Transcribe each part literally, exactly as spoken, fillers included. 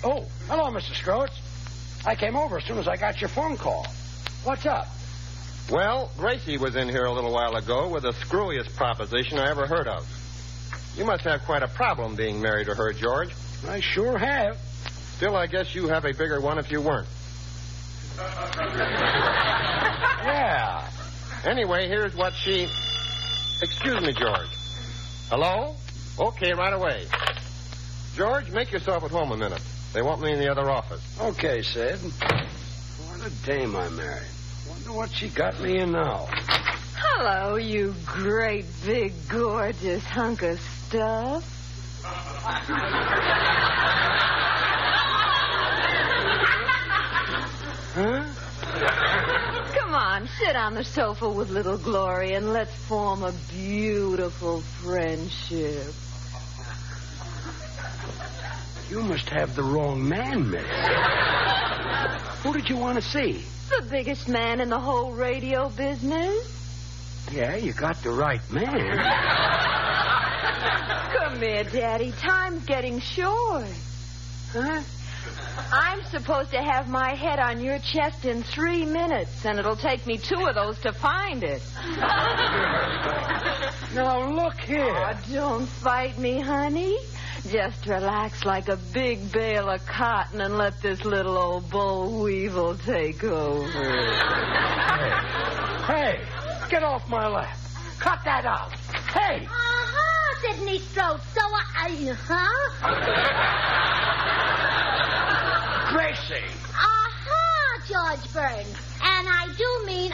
Oh, hello, Mister Scroats. I came over as soon as I got your phone call. What's up? Well, Gracie was in here a little while ago with the screwiest proposition I ever heard of. You must have quite a problem being married to her, George. I sure have. Still, I guess you have a bigger one if you weren't. Yeah. Anyway, here's what she... Excuse me, George. Hello? Okay, right away. George, make yourself at home a minute. They want me in the other office. Okay, Sid. What a dame I married. Wonder what she got me in now. Hello, you great, big, gorgeous hunk of stuff. Huh? Come on, sit on the sofa with little Glory and let's form a beautiful friendship. You must have the wrong man, miss. Who did you want to see? The biggest man in the whole radio business. Yeah, you got the right man. Come here, Daddy. Time's getting short. Huh? I'm supposed to have my head on your chest in three minutes, and it'll take me two of those to find it. Now, look here. Oh, don't fight me, honey. Just relax like a big bale of cotton and let this little old boll weevil take over. Hey, hey, get off my lap. Cut that out. Hey. Uh-huh, Sidney Strode. So, I, uh-huh. Gracie. Uh-huh, George Burns. And I do mean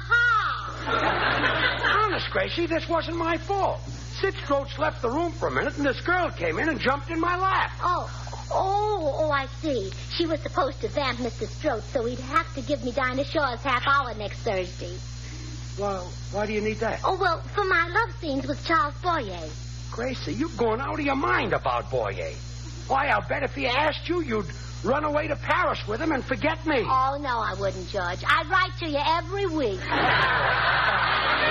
uh-huh. Honest, Gracie, this wasn't my fault. Sid Scroats left the room for a minute, and this girl came in and jumped in my lap. Oh, oh, oh, I see. She was supposed to vamp Mister Strode, so he'd have to give me Dinah Shaw's half hour next Thursday. Well, why do you need that? Oh, well, for my love scenes with Charles Boyer. Gracie, you're going out of your mind about Boyer. Why, I'll bet if he asked you, you'd run away to Paris with him and forget me. Oh, no, I wouldn't, George. I'd write to you every week.